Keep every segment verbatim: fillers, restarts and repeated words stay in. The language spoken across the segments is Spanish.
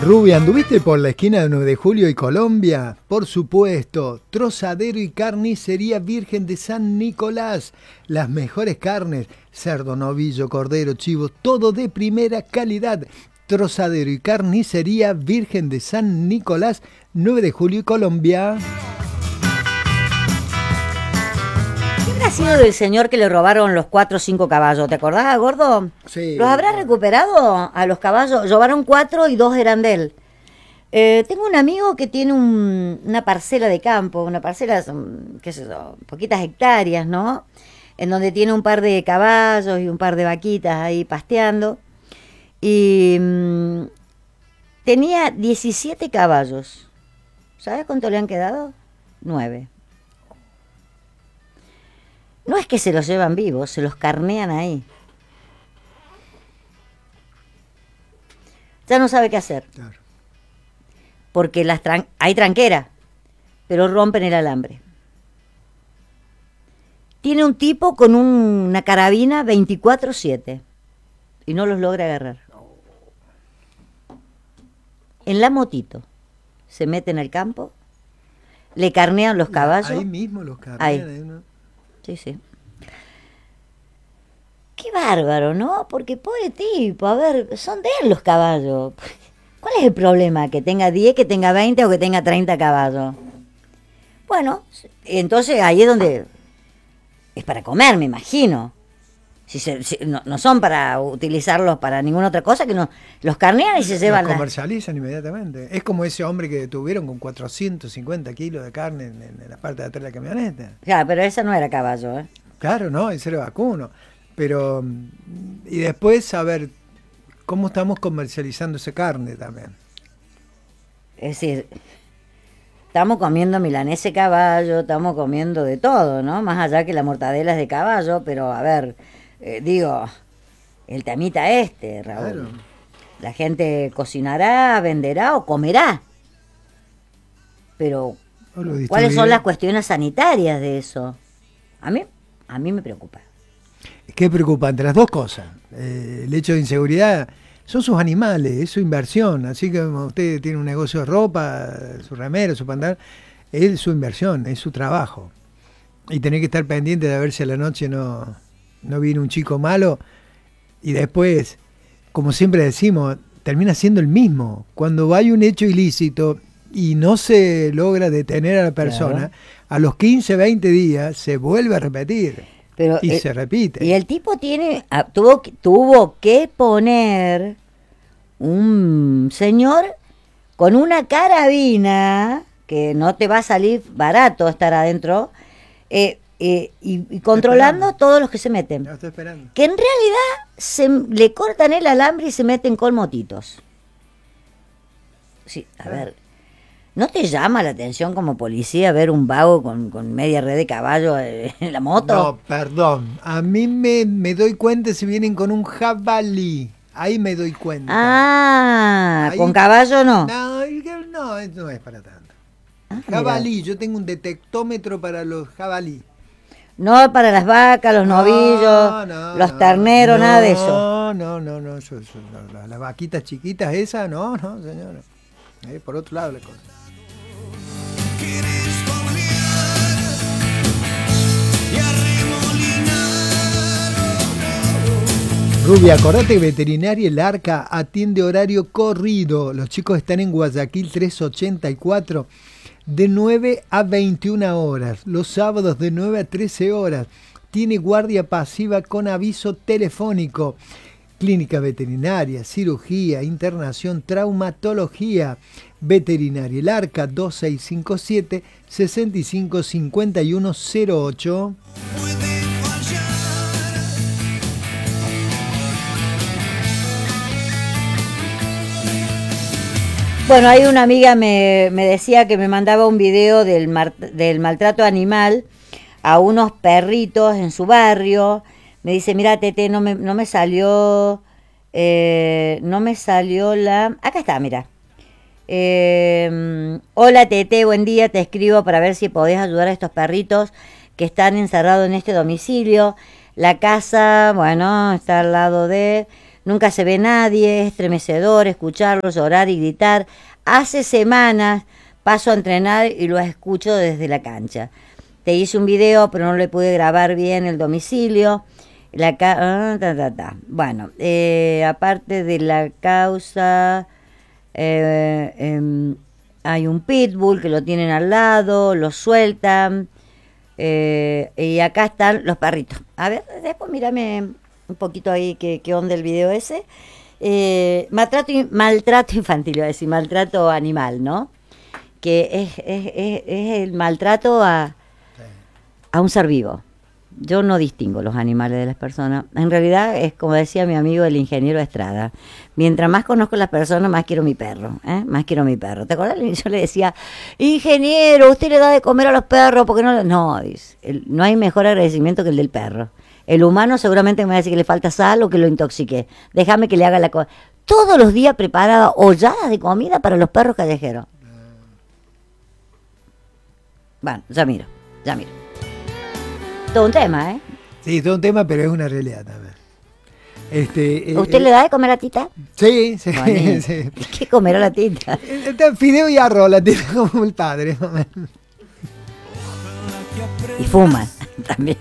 Rubia, ¿anduviste por la esquina de nueve de julio y Colombia? Por supuesto, Trozadero y Carnicería Virgen de San Nicolás. Las mejores carnes, cerdo, novillo, cordero, chivo, todo de primera calidad. Trozadero y Carnicería Virgen de San Nicolás, nueve de julio y Colombia. ¿Qué habrá sido del señor que le robaron los cuatro o cinco caballos? ¿Te acordás, gordo? Sí. ¿Los habrá recuperado a los caballos? Robaron cuatro y dos eran de él. Eh, tengo un amigo que tiene un, una parcela de campo, una parcela, son, qué sé yo, poquitas hectáreas, ¿no? En donde tiene un par de caballos y un par de vaquitas ahí pasteando. Y mmm, tenía diecisiete caballos. ¿Sabes cuánto le han quedado? Nueve. No es que se los llevan vivos, se los carnean ahí. Ya no sabe qué hacer. Claro. Porque las tran- hay tranquera, pero rompen el alambre. Tiene un tipo con un- una carabina veinticuatro siete y no los logra agarrar. En la motito se meten al campo, le carnean los caballos. Ahí mismo los carnean. Ahí. Ahí, ¿no? Sí, sí. Qué bárbaro, ¿no? Porque pobre tipo, a ver, son de él los caballos. ¿Cuál es el problema? ¿Que tenga diez, que tenga veinte o que tenga treinta caballos? Bueno, entonces ahí es donde... Es para comer, me imagino. Si se, si, no, no son para utilizarlos para ninguna otra cosa, que no los carnean y se llevan... Los la... comercializan inmediatamente. Es como ese hombre que detuvieron con cuatrocientos cincuenta kilos de carne en, en la parte de atrás de la camioneta. Claro, pero esa no era caballo, ¿eh? Claro, no, ese era vacuno. Pero, y después, a ver, ¿cómo estamos comercializando esa carne también? Es decir, estamos comiendo milanesa de caballo, estamos comiendo de todo, ¿no? Más allá que la mortadela es de caballo, pero a ver, eh, digo, el temita este, Raúl. Claro. La gente cocinará, venderá o comerá. Pero, ¿cuáles son las cuestiones sanitarias de eso? A mí, a mí me preocupa. Qué preocupante, las dos cosas. Eh, el hecho de inseguridad, son sus animales, es su inversión. Así que como usted tiene un negocio de ropa, su remero, su pantalón, es su inversión, es su trabajo. Y tener que estar pendiente de ver si a la noche no, no viene un chico malo. Y después, como siempre decimos, termina siendo el mismo. Cuando hay un hecho ilícito y no se logra detener a la persona, claro, a los quince, veinte días se vuelve a repetir. Pero y el, se repite. Y el tipo tiene tuvo, tuvo que poner un señor con una carabina, que no te va a salir barato estar adentro, eh, eh, y, y controlando todos los que se meten. No, estoy esperando. Que en realidad se le cortan el alambre y se meten con motitos. Sí, a ah. ver... ¿No te llama la atención como policía ver un vago con, con media red de caballo en la moto? No, perdón. A mí me, me doy cuenta si vienen con un jabalí. Ahí me doy cuenta. Ah, ahí, ¿con caballo no? No, no, no es para tanto. Ah, jabalí, mira. Yo tengo un detectómetro para los jabalí. No para las vacas, los no, novillos, no, los terneros, no, nada de eso. No, no, no, no. Yo, yo, las, las vaquitas chiquitas esas, no, no, señora. Eh, por otro lado la cosa. Rubia, acordate que Veterinaria El Arca atiende horario corrido. Los chicos están en Guayaquil trescientos ochenta y cuatro de nueve a veintiuna horas. Los sábados de nueve a trece horas. Tiene guardia pasiva con aviso telefónico. Clínica veterinaria, cirugía, internación, traumatología. Veterinaria El Arca dos seis cinco siete, seis cinco cinco uno cero ocho. Bueno, hay una amiga me, me decía que me mandaba un video del, mar, del maltrato animal a unos perritos en su barrio. Me dice, mira, Tete, no me, no me salió, eh, no me salió la... Acá está, mira. Eh, Hola, Tete, buen día, te escribo para ver si podés ayudar a estos perritos que están encerrados en este domicilio. La casa, bueno, está al lado de... Nunca se ve nadie, es estremecedor escucharlos llorar y gritar. Hace semanas paso a entrenar y lo escucho desde la cancha. Te hice un video, pero no le pude grabar bien el domicilio. La ca ah, ta, ta, ta. Bueno, eh, aparte de la causa, eh, eh, hay un pitbull que lo tienen al lado, lo sueltan. Eh, y acá están los perritos. A ver, después mírame un poquito ahí qué, qué onda el video ese. Eh, maltrato, maltrato infantil, iba a decir, maltrato animal, ¿no? Que es, es, es, es el maltrato a, a un ser vivo. Yo no distingo los animales de las personas. En realidad es como decía mi amigo el ingeniero Estrada. Mientras más conozco a las personas, más quiero mi perro. ¿eh? Más quiero mi perro. ¿Te acuerdas? Yo le decía, ingeniero, usted le da de comer a los perros, porque no? No, dice, el, no hay mejor agradecimiento que el del perro. El humano seguramente me va a decir que le falta sal o que lo intoxiqué. Déjame que le haga la cosa. Todos los días preparaba holladas de comida para los perros callejeros. Bueno, ya miro, ya miro. Todo un tema, ¿eh? Sí, todo un tema, pero es una realidad también. Este, ¿Usted eh, le da de comer a Tita? Sí, sí. Bueno, sí. ¿qué comerá la Tita? Está fideo y arroz, la tiene como el padre. Y fuman también.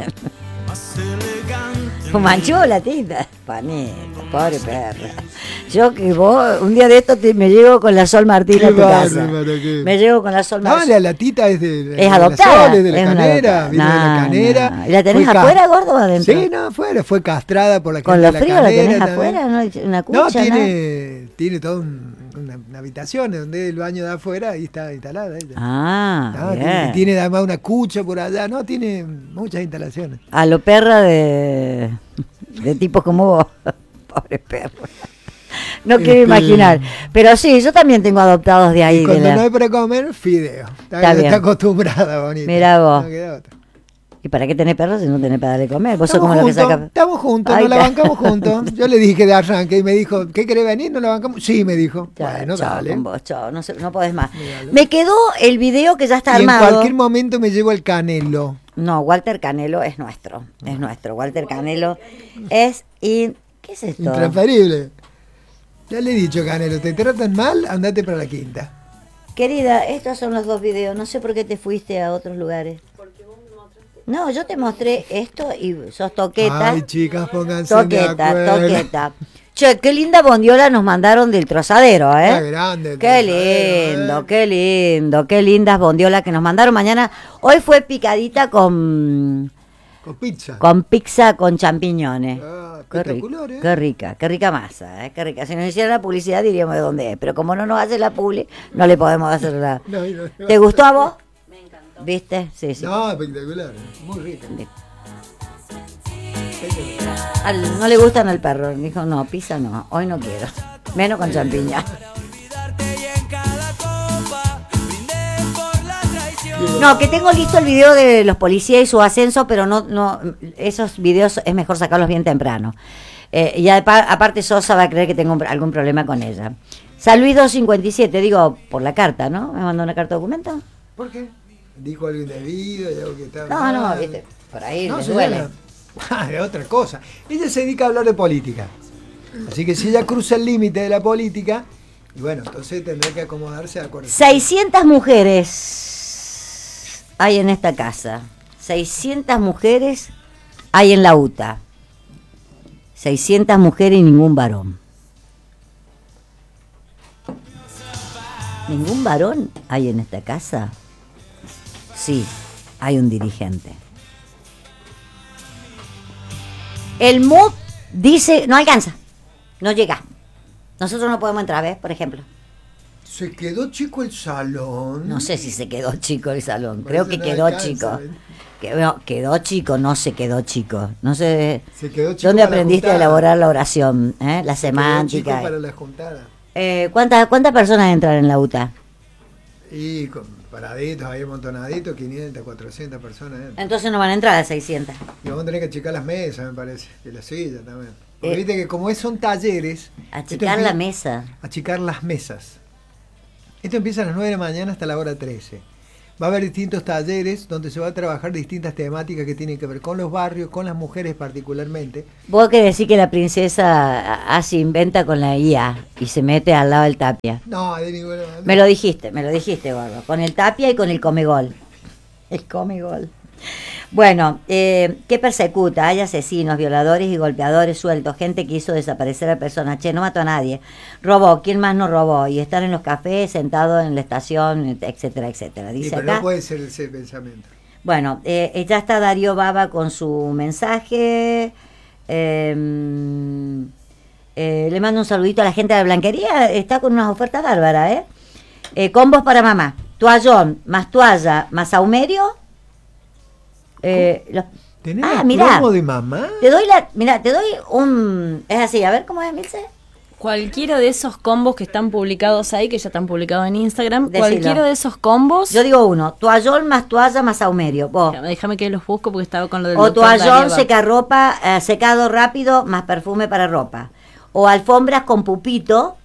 Fuman chula, Tita. Panita, pobre perra. Yo que vos, un día de esto te, me llevo con la Sol Martín a tu casa. Qué... Me llevo con la Sol Martín. No, la, la Tita es de, de es adoptada. La Sol, es de la es canera, viene no, de la canera. No. ¿Y la tenés fue afuera, gordo, o adentro? Sí, no, afuera. Fue castrada por la con gente lo de la frío canera. ¿La tenés también. afuera? ¿No? Una cucha, no, tiene, ¿no? tiene toda un, una, una habitación donde el baño de afuera, ahí está instalada ella. Ah, no, bien. Tiene, tiene además una cucha por allá, no, tiene muchas instalaciones. A lo perra de, de tipos como vos. Pobre perro. No quiero este... imaginar. Pero sí, yo también tengo adoptados de ahí. Y cuando de la... no hay para comer, fideo. Está, está, está acostumbrada, bonita. Mirá vos. No queda otra. ¿Y para qué tenés perros si no tenés para darle comer? Vos estamos sos como juntos, lo que saca... Estamos juntos, Ay, nos la bancamos juntos. Yo le dije de arranque y me dijo, ¿qué querés venir? ¿No la bancamos? Sí, me dijo. Chau, bueno, chau, dale. Con vos, chau, no, sé, no podés más. Míralo. Me quedó el video que ya está y armado. En cualquier momento me llevo el Canelo. No, Walter Canelo es nuestro. Es nuestro. Walter Canelo es... In... ¿Qué es esto? Intransferible. Ya le he dicho, Canelo, te tratan mal, andate para la quinta. Querida, estos son los dos videos. No sé por qué te fuiste a otros lugares. Porque vos me mostraste. No, yo te mostré esto y sos toqueta. Ay, chicas, pónganse toqueta, de acuerdo. Toqueta. Che, qué linda bondiola nos mandaron del Trozadero, ¿eh? Qué grande. El qué trozadero, lindo, ¿eh? qué lindo, qué lindas bondiolas que nos mandaron mañana. Hoy fue picadita con... Con pizza. Con pizza con champiñones. Ah, qué, espectacular, rica, ¿eh? qué rica, qué rica masa, ¿eh? Qué rica. Si nos hicieran la publicidad diríamos de dónde es, pero como no nos hace la publi, no le podemos hacer la... no, no, no. ¿Te gustó a vos? Me encantó. ¿Viste? Sí, sí. No, espectacular, muy rica. Al, no le gustan al perro. Dijo, no, pizza no, hoy no quiero. Menos con champiñón. No, que tengo listo el video de los policías y su ascenso, pero no, no, esos videos es mejor sacarlos bien temprano. Eh, y aparte Sosa va a creer que tengo algún problema con ella. San Luis doscientos cincuenta y siete, digo, por la carta, ¿no? ¿Me mandó una carta de documento? ¿Por qué? ¿Dijo algo indebido? ¿Y algo que estaba no, mal? no, viste, por ahí no, les duele. Ah, de otra cosa. Ella se dedica a hablar de política. Así que si ella cruza el límite de la política, y bueno, entonces tendrá que acomodarse a acuerdo. seiscientas mujeres hay en esta casa. seiscientas mujeres hay en la U T A. seiscientas mujeres y ningún varón. ¿Ningún varón hay en esta casa? Sí, hay un dirigente. El M U P dice, no alcanza, no llega. Nosotros no podemos entrar, ¿ves? Por ejemplo. ¿Se quedó chico el salón? No sé si se quedó chico el salón. Por Creo que no quedó alcanza, chico. ¿eh? Quedó, quedó chico, no se quedó chico. No sé. Se quedó chico ¿Dónde para la aprendiste a juntada. elaborar la oración? ¿Eh? La Se semántica. quedó chico para la juntada. Eh, ¿cuántas, ¿Cuántas personas entran en la U T A? Y con paraditos, ahí amontonaditos, quinientas, cuatrocientas personas. ¿eh? Entonces no van a entrar a seiscientas. Y vamos a tener que achicar las mesas, me parece. Y las sillas también. Porque Eh, viste que como es, son talleres. Achicar esto la empie- mesa. Achicar las mesas. Esto empieza a las nueve de la mañana hasta la hora trece. Va a haber distintos talleres donde se va a trabajar distintas temáticas que tienen que ver con los barrios, con las mujeres particularmente. Vos querés decir que la princesa hace inventa con la I A y se mete al lado del Tapia. No, de ninguna manera. Me lo dijiste, me lo dijiste, gordo. Con el Tapia y con el Comegol. El Comegol. Bueno, eh, ¿qué persecuta? Hay asesinos, violadores y golpeadores sueltos, gente que hizo desaparecer a personas. Che, no mató a nadie. Robó, ¿quién más no robó? Y estar en los cafés, sentado en la estación, etcétera, etcétera. Dice Sí, pero acá. no puede ser ese pensamiento. Bueno, eh, ya está Darío Baba con su mensaje. Eh, eh, le mando un saludito a la gente de la Blanquería. Está con unas ofertas bárbaras, ¿eh? eh combos para mamá. Toallón, más toalla, más saumerio. Eh, los, ¿Tenés ah, el mirá, promo de mamá? Te doy la, mira, te doy un, es así, a ver cómo es, Milce. Cualquiera de esos combos que están publicados ahí, que ya están publicados en Instagram, Decilo. cualquiera de esos combos. Yo digo uno, toallón más toalla más saumerio. Vos. Déjame, déjame que los busco porque estaba con lo del O doctor toallón Darío Baba. secarropa, eh, secado rápido más perfume para ropa. O alfombras con pupito.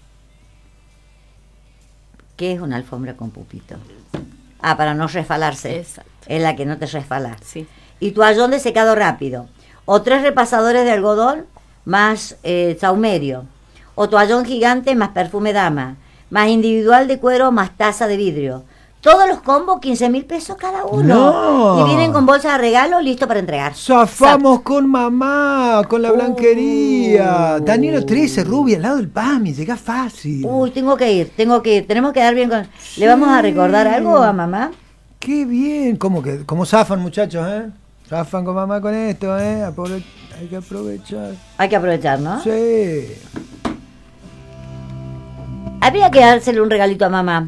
¿Qué es una alfombra con pupito? Ah, para no resfalarse. Exacto. Es la que no te resfala. Sí. Y toallón de secado rápido. O tres repasadores de algodón más eh, saumerio. O toallón gigante más perfume dama. Más individual de cuero más taza de vidrio. Todos los combos, quince mil pesos cada uno. No. Y vienen con bolsa de regalo, listo para entregar. Zafamos con mamá, con la blanquería. Uh. Danilo trece, rubia, al lado del P A M I, llega fácil. Uy, tengo que ir, tengo que ir. Tenemos que dar bien con... Sí. ¿Le vamos a recordar algo a mamá? Qué bien. ¿Cómo, que, cómo zafan, muchachos, eh? Zafan con mamá con esto, eh. Aprove- hay que aprovechar. Hay que aprovechar, ¿no? Sí. Habría que dársele un regalito a mamá.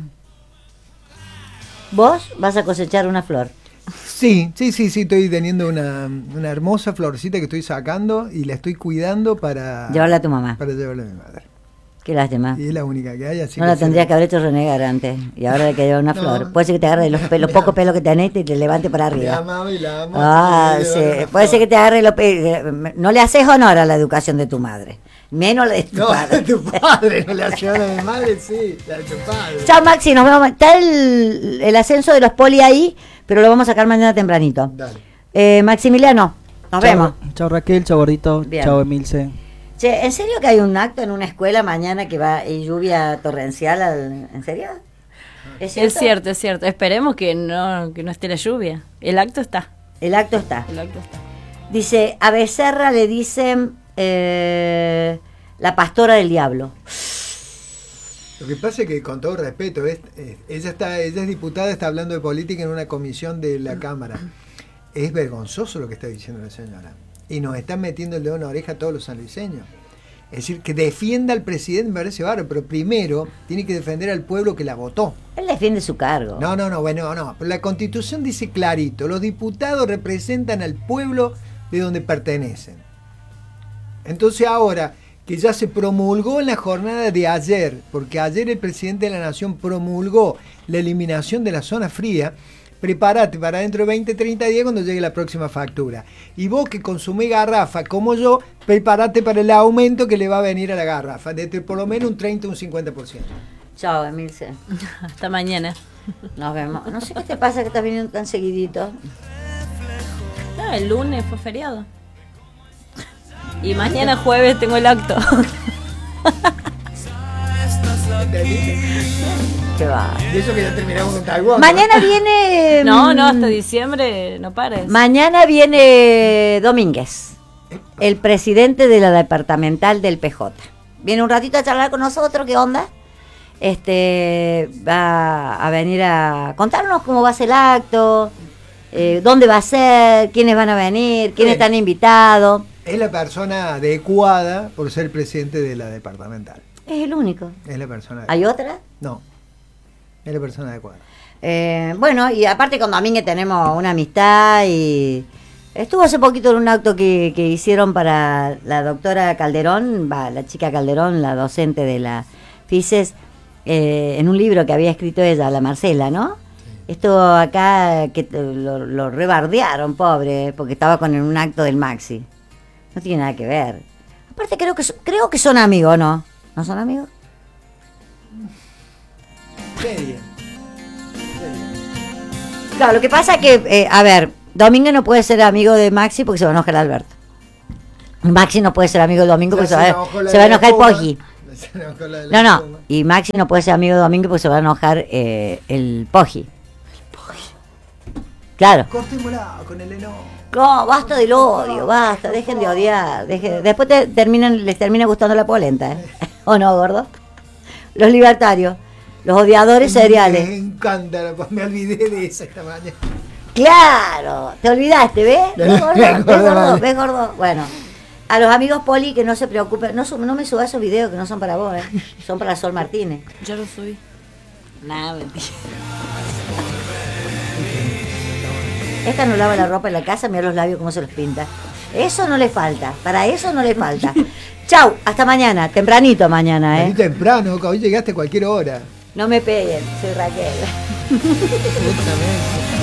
Vos vas a cosechar una flor. Sí, sí, sí, sí, estoy teniendo una, una hermosa florcita que estoy sacando y la estoy cuidando para Llevarla a tu mamá. para llevarla a mi madre. Qué lástima. Y es la única que hay, así No que la tendrías sí. que haber hecho renegar antes. Y ahora hay que llevar una No. flor. Puede ser que te agarre los, pe- los Me pocos ama. pelos que tenés y te levante para La arriba. amaba y la amo. Ah, así que sí. le llevo una Puede ser que flor. te agarre los pelos. No le haces honor a la educación de tu madre. Menos la de tu No, padre. de tu padre, no le hace honor a mi madre, sí, la de tu padre. Chao, Maxi. Nos vemos. Está el, el ascenso de los poli ahí, pero lo vamos a sacar mañana tempranito. Dale. Eh, Maximiliano, nos vemos. Chao Raquel, chao Gordito, Bien. chao Emilce. Che, ¿en serio que hay un acto en una escuela mañana que va y lluvia torrencial? Al, ¿En serio? ¿Es Es cierto, es cierto. Esperemos que no, que no esté la lluvia. El acto está. El acto está. El acto está. Dice, a Becerra le dicen eh, la pastora del diablo. Lo que pasa es que, con todo respeto, es, es- ella está ella es diputada, está hablando de política en una comisión de la Cámara. Es vergonzoso lo que está diciendo la señora. Y nos están metiendo el dedo en la oreja a todos los sanluiseños. Es decir, que defienda al presidente me parece bárbaro, pero primero tiene que defender al pueblo que la votó. Él defiende su cargo. No, no, no, bueno, no. Pero la Constitución dice clarito, los diputados representan al pueblo de donde pertenecen. Entonces ahora que ya se promulgó en la jornada de ayer, porque ayer el presidente de la Nación promulgó la eliminación de la zona fría, prepárate para dentro de veinte, treinta días cuando llegue la próxima factura. Y vos que consumís garrafa como yo, prepárate para el aumento que le va a venir a la garrafa, de por lo menos un treinta o un cincuenta por ciento. Chao, Emilce. Hasta mañana. Nos vemos. No sé qué te pasa que estás viniendo tan seguidito. No, el lunes fue feriado. Y mañana jueves tengo el acto. Qué va. Y eso que ya terminamos con Taiwán. Mañana viene... No, no, mm, hasta diciembre no pares. Mañana viene Domínguez, el presidente de la departamental del P J. Viene un ratito a charlar con nosotros, ¿qué onda? Este va a venir a contarnos cómo va a ser el acto, eh, dónde va a ser, quiénes van a venir, quiénes Bien. están invitados. Es la persona adecuada por ser presidente de la departamental. Es el único. Es la persona adecuada. ¿Hay otra? No, es la persona adecuada. Eh, bueno, y aparte con Domínguez tenemos una amistad y estuvo hace poquito en un acto que, que hicieron para la doctora Calderón, va, la chica Calderón, la docente de la FICES, eh, en un libro que había escrito ella, la Marcela, ¿no? Esto acá que te- lo, lo rebardearon, pobre, porque estaba con un acto del Maxi. No tiene nada que ver. Aparte creo que so- creo que son amigos, ¿no? ¿No son amigos? Seria. Seria. Claro, lo que pasa es que, eh, a ver, Domingo no puede ser amigo de Maxi porque se va a enojar Alberto. Maxi no puede ser amigo de Domingo porque se, se, va, se va a enojar el Poggi. No, no, y Maxi no puede ser amigo de Domingo porque se va a enojar eh, el Poggi. El Poggi. Claro. Cortémosla con el enojo. No, basta del odio, basta, dejen de odiar. Dejen, después te terminan, les termina gustando la polenta, ¿eh? ¿O no, gordo? Los libertarios, los odiadores seriales. Me encanta, me olvidé de esa esta mañana. Claro, te olvidaste, ¿ves? ¿Ves, gordo? ¿Ves, gordo? ¿Ves, gordo? Bueno, a los amigos Poli que no se preocupen, no, no me subas esos videos que no son para vos, ¿eh? Son para Sol Martínez. Yo los subí. Nada, mentira. Esta no lava la ropa en la casa, mira los labios cómo se los pinta. Eso no le falta, para eso no le falta. Chau, hasta mañana, tempranito mañana, ¿eh? Muy temprano, hoy llegaste a cualquier hora. No me peguen, soy Raquel.